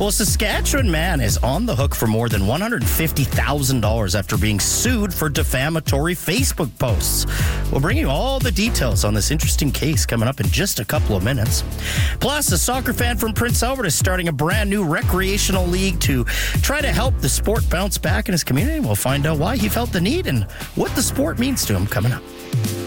Well, a Saskatchewan man is on the hook for more than $150,000 after being sued for defamatory Facebook posts. We'll bring you all the details on this interesting case coming up in just a couple of minutes. Plus, a soccer fan from Prince Albert is starting a brand new recreational league to try to help the sport bounce back in his community. We'll find out why he felt the need and what the sport means to him coming up.